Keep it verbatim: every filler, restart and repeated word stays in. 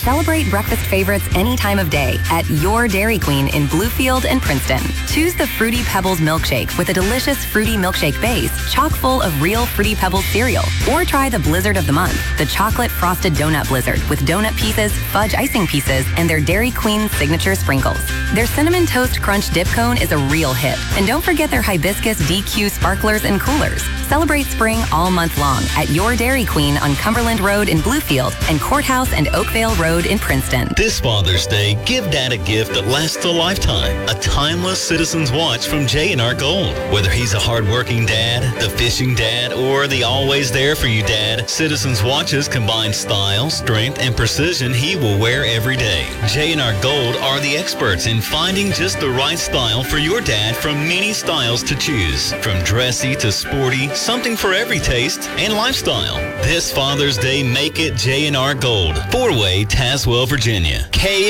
Celebrate breakfast favorites any time of day at your Dairy Queen in Bluefield and Princeton. Choose the Fruity Pebbles milkshake with a delicious fruity milkshake base, chock full of real Fruity Pebbles cereal. Or try the Blizzard of the Month, the chocolate frosted donut blizzard with donut pieces, fudge icing pieces, and their Dairy Queen signature sprinkles. Their Cinnamon Toast Crunch dip cone is a real hit. And don't forget their Hibiscus D Q sparklers and coolers. Celebrate spring all month long at your Dairy Queen on Cumberland Road in Bluefield and Courthouse and Oakvale Road in Princeton. This Father's Day, give Dad a gift that lasts a lifetime. A timeless Citizens watch from J and R Gold. Whether he's a hardworking dad, the fishing dad, or the always there for you dad, Citizens watches combine style, strength, and precision he will wear every day. J and R Gold are the experts in finding just the right style for your dad from many styles to choose. From dressy to sporty, something for every taste and lifestyle. This Father's Day, make it J and R Gold. Four-Way, Tazewell, Virginia. K